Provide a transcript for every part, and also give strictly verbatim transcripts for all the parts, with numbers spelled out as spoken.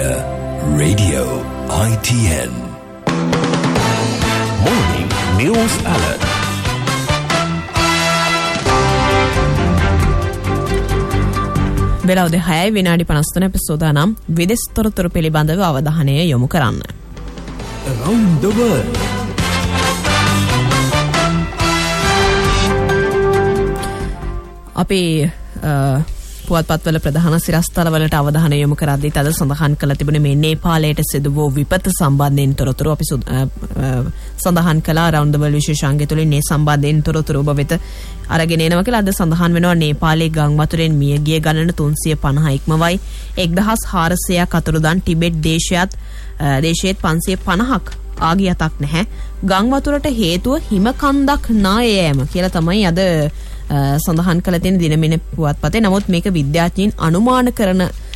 Radio I T N Morning News Alert. වෙලාව දෙකයි විනාඩි පනස් තුන එපිසෝදානම් විදේශ තොරතුරු පිළිබඳව අවධානය යොමු කරන්න. Around the world. අපි පුවත්පත්වල ප්‍රධාන සිරස්තලවලට අවධානය යොමු කරද්දී තද සඳහන් කළ තිබුණේ මේ නේපාලයට සිදු වූ විපත සම්බන්ධයෙන් තොරතුරු අපි සඳහන් කළා Around the World විශේෂාංගය තුළින් මේ සම්බන්ධයෙන් තොරතුරු ඔබ වෙත අරගෙන එනවා කියලා. අද සඳහන් වෙනවා නේපාලයේ ගං වතුරෙන් මියගිය ගණන තුන්සිය පනහ ඉක්මවයි. එක්දහස් හාරසියයක් අතුරුදන් ටිබෙට් දේශයත් දේශයේත් පන්සිය පනහක් ආගියතක් නැහැ. ගං වතුරට හේතුව හිමකන්දක් නායෑම කියලා තමයි අද සඳහන් කළ තියෙන දිනමින පුවත්පතේ. නමුත් මේක විද්‍යාඥයින් අනුමාන කරන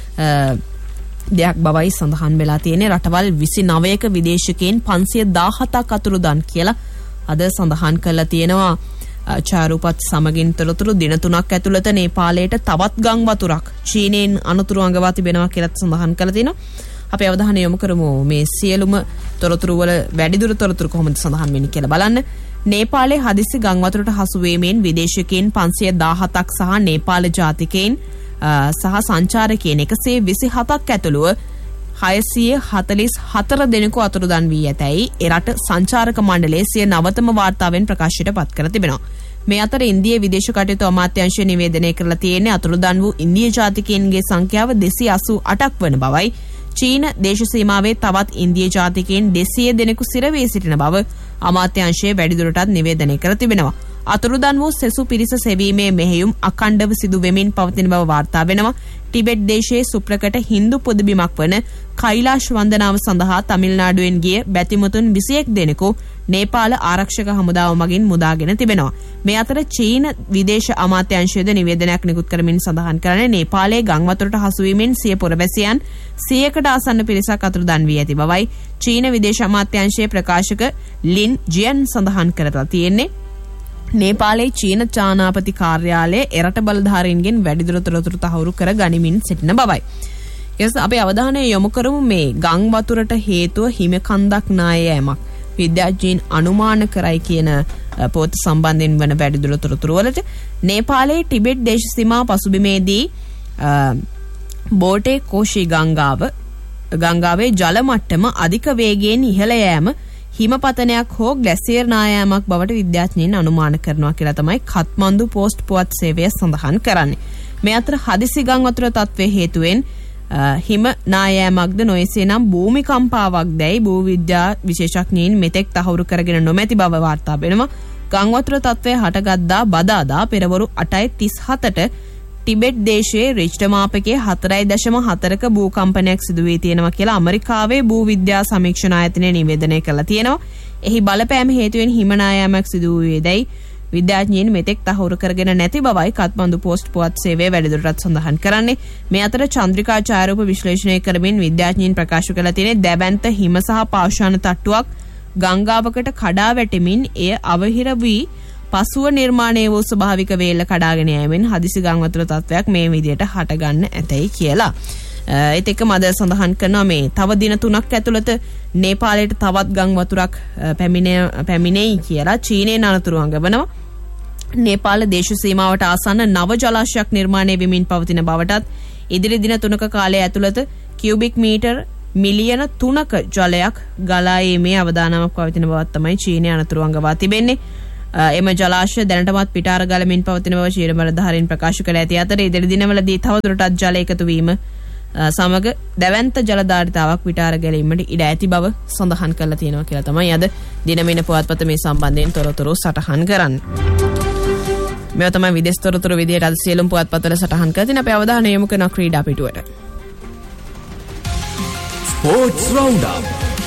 දෙයක් බවයි සඳහන් වෙලා තියෙන්නේ. රටවල් විසිනවයක විදේශිකයන් පන්සිය දාහතක් අතුරුදන් කියලා අද සඳහන් කරලා තියෙනවා. චාරුපත් සමගින් තොරතුරු දින තුනක් ඇතුළත නේපාලයට තවත් ගං වතුරක් චීනයෙන් අනතුරු අඟවා තිබෙනවා කියලා සඳහන් කරලා තිනවා. අපි අවධානය යොමු කරමු මේ සියලුම තොරතුරු වල වැඩිදුර තොරතුරු කොහොමද සඳහන් වෙන්නේ කියලා බලන්න. නේපාලයේ හදිසි ගං වතුරට හසු වීමෙන් විදේශිකයන් පන්සිය දාහතක් සහ නේපාල ජාතිකයන් සහ සංචාරකයන් එකසිය විසිහතක් ඇතුළුව හයසිය හතළිස් හතර දෙනෙකු අතුරුදන් වී ඇතැයි එරට සංචාරක මණ්ඩලයේ සිය නවතම වාර්තාවෙන් ප්‍රකාශයට පත් කර තිබෙනවා. මේ අතර ඉන්දියා විදේශ කටයුතු අමාත්‍යාංශය නිවේදනය කරලා තියෙන්නේ අතුරුදන් වූ ඉන්දියා ජාතිකයන්ගේ සංඛ්‍යාව දෙසිය අසූ අටක් වන බවයි. චීන දේශ සීමාවේ තවත් ඉන්දියා ජාතිකයන් දෙසිය දෙනෙකු සිරවී සිටින බව අමාත්‍යාංශයේ වැඩිදුරටත් නිවේදනය කර තිබෙනවා. අතුරුදන් වූ සෙසු පිරිස සෙවීමේ මෙහෙයුම් අඛණ්ඩව සිදු වෙමින් පවතින බව වාර්තා වෙනවා. ටිබෙට් දේශයේ සුප්‍රකට හින්දු පුදබිමක් වන කෛලාශ් වන්දනාව සඳහා තමිල්නාඩුවෙන් ගිය බැතිමතුන් විසිඑක් දෙනෙකු නේපාල ආරක්ෂක හමුදාව මගින් මුදාගෙන තිබෙනවා. මේ අතර චීන විදේශ අමාත්‍යාංශයේද නිවේදනයක් නිකුත් කරමින් සඳහන් කරන්නේ නේපාලයේ ගං වතුරට හසු වීමෙන් සිය පුරවැසියන් සියයකට ආසන්න පිරිසක් අතුරුදන් වී ඇති බවයි චීන විදේශ අමාත්‍යාංශයේ ප්‍රකාශක ලින් ජියන් සඳහන් කරලා තියෙන්නේ. නේපාලයේ චීන තානාපති කාර්යාලය එරට බලධාරීන්ගෙන් වැඩිදුර තොරතුරු තහවුරු කර ගනිමින් සිටින බවයි. එස් අපි අවධානය යොමු කරමු මේ ගං වතුරට හේතුව හිමකන්දක් නායෑමක් විද්‍යාඥයින් අනුමාන කරයි කියන පොත සම්බන්ධයෙන් වන වැඩිදුර තොරතුරු වලට. නේපාලයේ ටිබෙට් දේශ සීමා පසුබිමේදී බෝටේ කෝෂි ගංගාව ගංගාවේ ජල මට්ටම අධික වේගයෙන් ඉහළ යෑම හිමපතනයක් හෝ ග්ලැසියර් නායෑමක් බවට විද්‍යාඥයින් අනුමාන කරනවා කියලා තමයි කත්මන්දු පෝස්ට් පුවත් සේවය සඳහන් කරන්නේ. මේ අතර හදිසි ගං වතුර තත්ත්වයේ හේතුවෙන් හිම නායෑමක්ද නොයසේ නම් භූමිකම්පාවක් දැයි භූවිද්‍යා විශේෂඥයින් මෙතෙක් තහවුරු කරගෙන නොමැති බව වාර්තා වෙනවා. ගං වතුර තත්ත්වය හටගත්තා බදාදා පෙරවරු අටයි තිස් හතට ටිබෙට් දේශයේ රිච්ටර් මාපකයේ හතරයි දශම හතරක භූකම්පනයක් සිදු වී තියෙනවා කියලා අමරිකාවේ භූවිද්‍යා සමීක්ෂණ ආයතනය නිවේදනය කරලා තියෙනවා. එහි බලපෑම හේතුවෙන් හිම නායෑමක් සිදු වූයේදයි විද්‍යාඥයින් මෙතෙක් තහවුරු කරගෙන නැති බවයි කත්මන්දු පෝස්ට් පුවත් සේවය වැඩිදුරටත් සඳහන් කරන්නේ. මේ අතර චන්ද්‍රිකා ඡායාරූප විශ්ලේෂණය කරමින් විද්‍යාඥයින් ප්‍රකාශ කළ තියෙන්නේ දැවැන්ත හිම සහ පාෂාණ තට්ටුවක් ගංගාවකට කඩා වැටෙමින් එය අවහිර වී පසුව නිර්මාණය වූ ස්වභාවික වේල්ල කඩාගෙන යෑමෙන් හදිසි ගං වතුර තත්ත්වයක් මේ විදියට හටගන්න ඇතැයි කියලා. ඒත් එක්කම අද සඳහන් කරනවා මේ තව දින තුනක් ඇතුළත නේපාලයට තවත් ගං වතුරක් පැමිණෙයි කියලා චීනයෙන් අනතුරු අඟවනවා. නේපාල දේශ සීමාවට ආසන්න නව ජලාශයක් නිර්මාණය වෙමින් පවතින බවටත් ඉදිරි දින තුනක කාලය ඇතුළත කියුබික් මීටර් මිලියන තුනක ජලයක් ගලා ඒමේ අවදානමක් පවතින බවත් තමයි චීනය අනතුරු අඟවා තිබෙන්නේ. එම ජලාශය දැනටමත් පිටාර ගලමින් පවතින බව චීන බලධාරීන් ප්‍රකාශ කළ ඇති අතර ඉදිරි දිනවලදී තවදුරටත් ජල එකතු වීම සමග දැවැන්ත ජලධාරිතාවක් පිටාර ගැලීමට ඉඩ ඇති බව සඳහන් කරලා තියෙනවා කියලා තමයි අද දිනමින පුවත්පත මේ සම්බන්ධයෙන් තොරතුරු සටහන් කරන්නේ. මේවා තමයි විදේශ තොරතුරු විදියට අද සියලුම පුවත්පත්වල සටහන් කර තියෙන අපේ අවධානය යොමු කරන ක්‍රීඩා පිටුවට. Sports Roundup.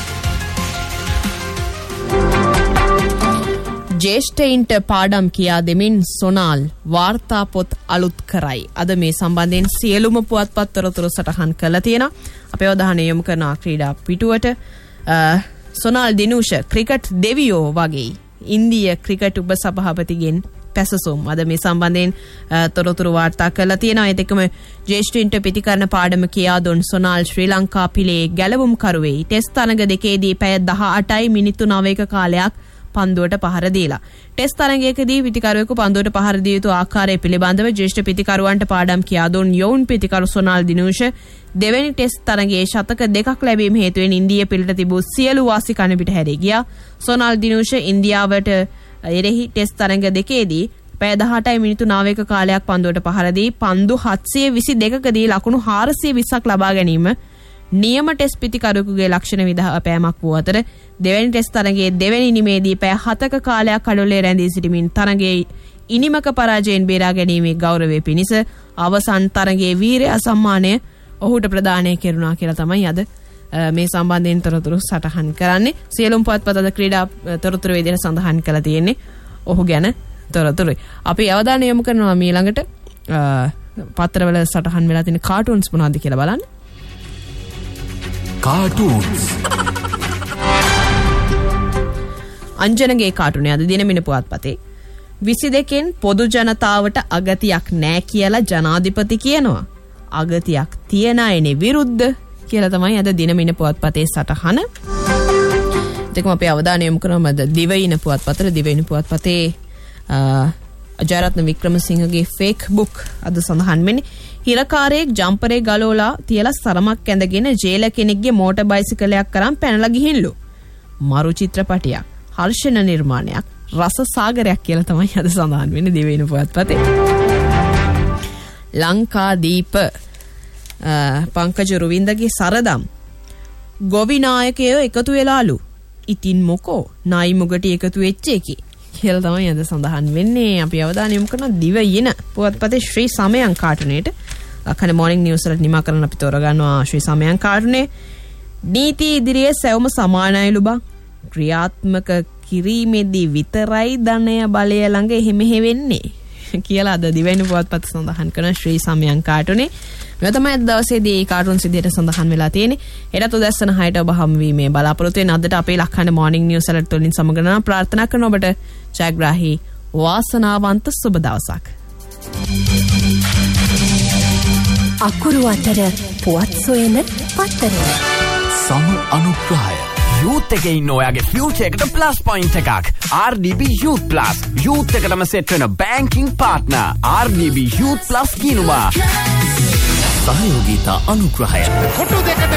ජේෂ්ඨයින්ට පාඩම් කියා දෙමින් සොනාල් වාර්තා පොත් අලුත් කරයි. අද මේ සම්බන්ධයෙන් සියලුම පුවත්පත් තොරතුරු සටහන් කරලා තියෙනවා. අපේ අවධානය යොමු කරන ක්‍රීඩා පිටුවට සොනාල් දිනුෂ ක්‍රිකට් දෙවියෝ වගේ ඉන්දිය ක්‍රිකට් උප සභාපතිගෙන් පැසසුම් අද මේ සම්බන්ධයෙන් තොරතුරු වාර්තා කරලා තියෙනවා. ඒත් එක්කම ජ්‍යෙෂ්ඨින්ට පිටිකරන පාඩම කියා දුන් සොනාල් ශ්‍රී ලංකා පිලේ ගැලවුම් කරුවේ ටෙස්ට් තරඟ දෙකේදී පැය දහඅටයි මිනිත්තු නවයක කාලයක් පන්දුවට පහර දීලා. ටෙස්ට් තරඟයකදී පිටිකරුවෙකු පන්දුවට පහර දිය යුතු ආකාරය පිළිබඳව ජ්‍යෙෂ්ඨ පිටිකරුවන්ට පාඩම් කියා දුන් යොවුන් පිටිකරු සොනාල් දිනූෂ දෙවැනි ටෙස්ට් තරඟයේ ශතක දෙකක් ලැබීම හේතුවෙන් ඉන්දිය පිළට තිබූ සියලු වාසි කණ පිට හැරී ගියා. සොනාල් දිනූෂ ඉන්දියාවට එරෙහි ටෙස්ට් තරඟ දෙකේදී පැය දහඅටයි මිනිත්තු නවයක කාලයක් පන්දුවට පහර දී පන්දු හත්සිය විසි දෙකකදී ලකුණු හාරසිය විස්සක් ලබා ගැනීම නියම ටෙස්ට් පිටිකරුවෙකුගේ ලක්ෂණ විදහාපෑමක් වූ අතර දෙවැනි ටෙස්ට් තරඟයේ දෙවැනි ඉනිමේදී පැය හතක කාලයක් කඩොල්ලේ රැඳී සිටමින් තරඟයේ ඉනිමක පරාජයෙන් බේරා ගැනීමේ ගෞරවය පිණිස අවසන් තරඟයේ වීරයා සම්මානය ඔහුට ප්‍රදානය කෙරුණා කියලා තමයි අද මේ සම්බන්ධයෙන් තොරතුරු සටහන් කරන්නේ. සියලුම පුවත්පත් අද ක්‍රීඩා තොරතුරු වේදින සඳහන් කරලා තියෙන්නේ ඔහු ගැන තොරතුරුයි. අපි අවධානය යොමු කරනවා ඊළඟට පත්‍රවල සටහන් වෙලා තියෙන කාටුන්ස් මොනවද කියලා බලන්න. කාටුන්ස් අංජනගේ කාටුනේ අද දිනමින පුවත්පතේ විසි දෙකෙන් පොදු ජනතාවට අගතියක් නෑ කියලා ජනාධිපති කියනවා. අගතියක් තියන අයනේ විරුද්ධ කියලා තමයි අද දිනමින පුවත්පතේ සටහන. දෙකම අපි අවධානය යොමු කරනවා අද දිවයින පුවත්පතට. දිවයින පුවත්පතේ අජයරත්න වික්‍රමසිංහගේ ෆේක් බුක් අද සඳහන් වෙන්නේ. හිරකාරයෙක් ජම්පරේ ගලෝලා තියලා සරමක් ඇඳගෙන ජේල කෙනෙක්ගේ මෝටර් බයිසිකලයක් කරන් පැනලා ගිහින්ලු. මරු චිත්‍රපටයක්, හර්ෂණ නිර්මාණයක්, රස සාගරයක් කියලා තමයි අද සඳහන් වෙන්නේ දිවයින පුවත්පතේ. ලංකාදීප පංකජ රුවින්දගේ සරදම් ගොවිනායකයෝ එකතු වෙලාලු. ඉතින් මොකෝ නයි මුගට එකතු වෙච්ච එකි කියලා තමයි අද සඳහන් වෙන්නේ. අපි අවධානය යොමු කරන දිවයින පුවත්පතේ ශ්‍රී සමයන් කාටුනේට. අකන මොර්නිං නිවුස් වලට නිමා කරන්න අපි තෝරගන්නවා ශ්‍රී සමයන් කාටුනේ. නීති ඉදිරියේ සැවම සමානයිලු බං. ක්‍රියාත්මක කිරීමේදී විතරයි ධනය බලය ළඟ එහෙම වෙන්නේ කියලා අද දිවයින පුවත්පත සඳහන් කරන ශ්‍රී සමයන් කාටුනේ. මේ තමයි අද දවසේදී කාටුන් සිදියට සඳහන් වෙලා තියෙන්නේ. හෙටත් උදැසන හයට ඔබ හමු වීමේ බලාපොරොත්තු වෙන අදට අපේ ලක්හඬ මොර්නිං නිවුස් වලට තුලින් සමගන ප්‍රාර්ථනා කරන ඔබට ජයග්‍රාහී වාසනාවන්ත සුබ දවසක්. අකුරු අතර පුවත් සොයන පත්තර සම අනුග්‍රහය යූත් එකේ ඉන්න ඔයාගේ ෆියුචර් එකට ප්ලස් පොයින්ට් එකක්. ආර් ඩී බී Youth Plus යූත් එකටම සෙට් වෙන බැංකින් පාර්ට්නර් ආර් ඩී බී Youth Plus කියනවා. සහයෝගීතා අනුග්‍රහය කොටු දෙකට